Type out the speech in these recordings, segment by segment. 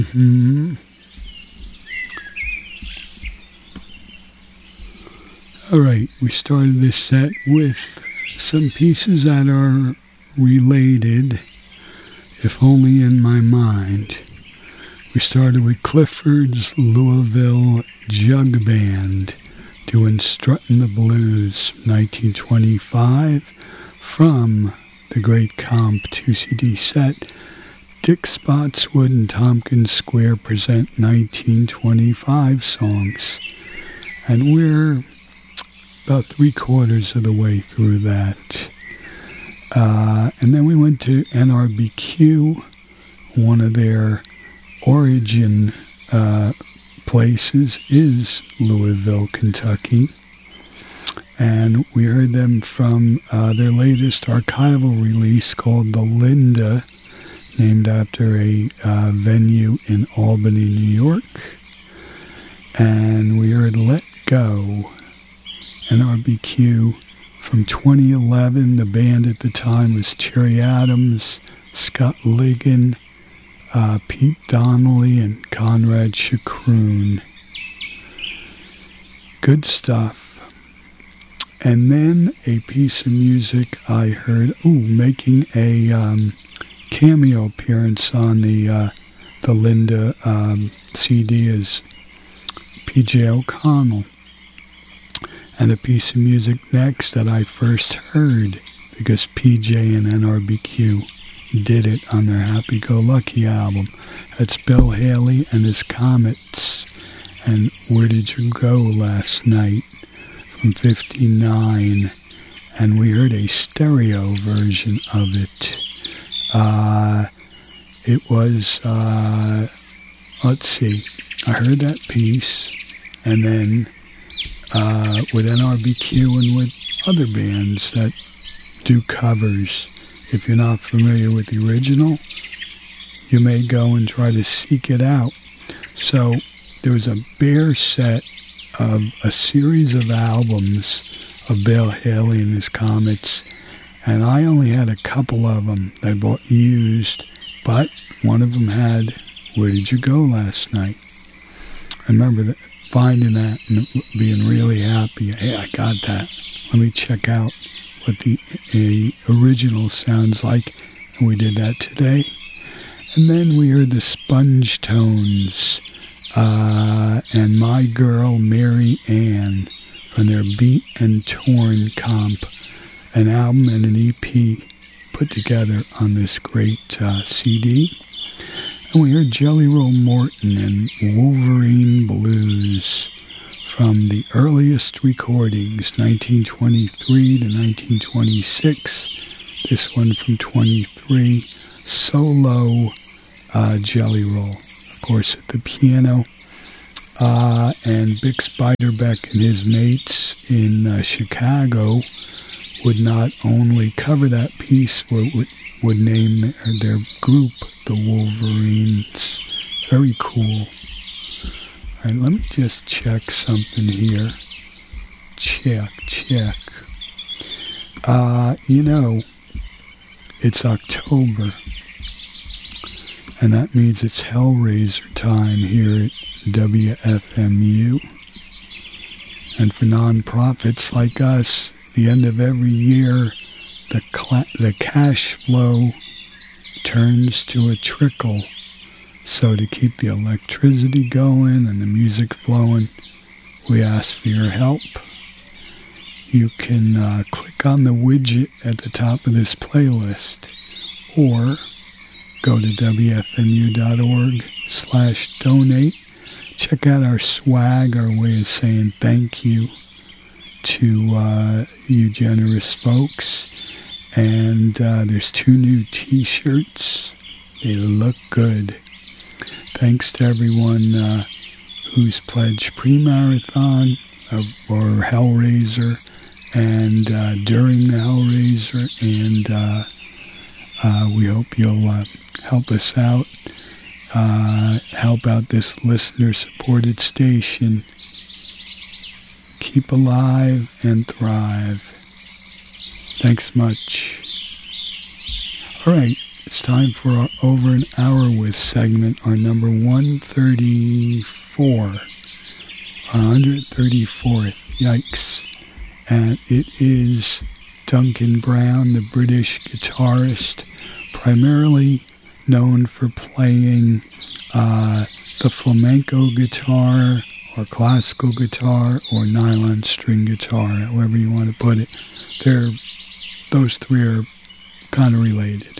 Hmm. All right, we started this set with some pieces that are related, if only in my mind. We started with Clifford's Louisville Jug Band doing Struttin' the Blues, 1925, from the great Comp 2CD set, Dick Spotswood and Tompkins Square present 1925 songs. And we're about 3/4 of the way through that. And then we went to NRBQ, one of their origin places is Louisville, Kentucky. And we heard them from their latest archival release called The Linda, named after a venue in Albany, New York. And we heard Let Go, NRBQ, from 2011. The band at the time was Cherry Adams, Scott Ligon, Pete Donnelly, and Conrad Chacroon. Good stuff. And then a piece of music I heard, making a cameo appearance on the Linda CD is P.J. O'Connell. And a piece of music next that I first heard because PJ and NRBQ did it on their Happy Go Lucky album. That's Bill Haley and his Comets and Where Did You Go Last Night from 59. And we heard a stereo version of it. It was, let's see, I heard that piece and then with NRBQ and with other bands that do covers. If you're not familiar with the original, you may go and try to seek it out. So there was a bare set of a series of albums of Bill Haley and his Comets, and I only had a couple of them that I bought used, but one of them had Where Did You Go Last Night? I remember that. Finding that and being really happy. Hey, I got that. Let me check out what the original sounds like. And we did that today. And then we heard the Sponge Tones and My Girl Mary Ann from their Beat and Torn comp, an album and an EP put together on this great CD. And we heard Jelly Roll Morton and Wolverine Blues from the earliest recordings, 1923 to 1926. This one from 23, solo Jelly Roll, of course, at the piano. And Bix Beiderbecke and his mates in Chicago would not only cover that piece, but would name their group the Wolverines. Very cool. All right, let me just check something here. Check. It's October, and that means it's Hellraiser time here at WFMU. And for nonprofits like us, the end of every year, the cash flow turns to a trickle. So to keep the electricity going and the music flowing, we ask for your help. You can click on the widget at the top of this playlist or go to wfmu.org/donate. Check out our swag, our way of saying thank you to you generous folks. And there's 2 new t-shirts. They look good. Thanks to everyone who's pledged pre-marathon or Hellraiser and during the Hellraiser. And we hope you'll help us out, help out this listener-supported station. Keep alive and thrive. Thanks much. All right, It's time for our Over an Hour With segment, our number 134. Our 134th. Yikes. And it is Duncan Brown, the British guitarist, primarily known for playing the flamenco guitar or classical guitar or nylon string guitar, however you want to put it. Those three are kind of related.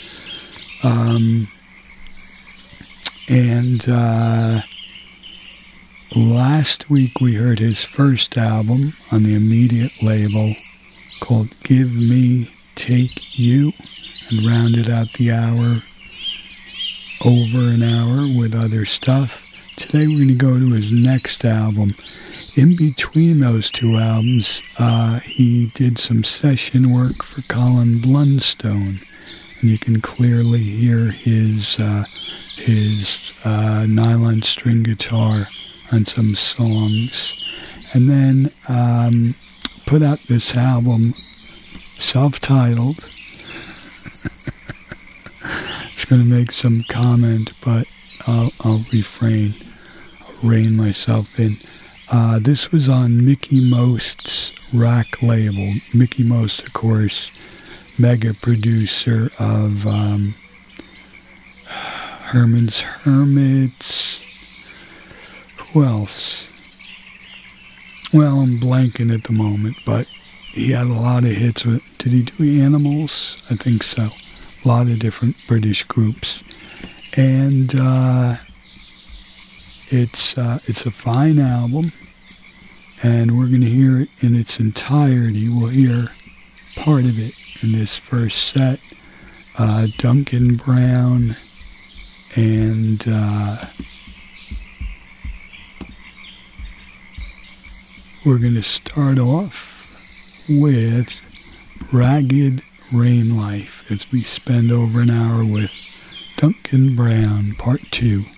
Last week we heard his first album on the Immediate label called Give Me, Take You, and rounded out the hour, Over an Hour, with other stuff. Today we're going to go to his next album. In between those two albums, he did some session work for Colin Blunstone, and you can clearly hear his nylon string guitar on some songs. And then put out this album, self-titled. It's going to make some comment, but I'll rein myself in. This was on Mickey Most's Rack label. Mickey Most, of course, mega producer of Herman's Hermits. Who else? Well, I'm blanking at the moment, but he had a lot of hits. Did he do Animals? I think so. A lot of different British groups. And it's a fine album, and we're going to hear it in its entirety. We'll hear part of it in this first set. Duncan Brown and we're going to start off with Ragged Rain Life as we spend over an hour with Duncan Brown, Part 2.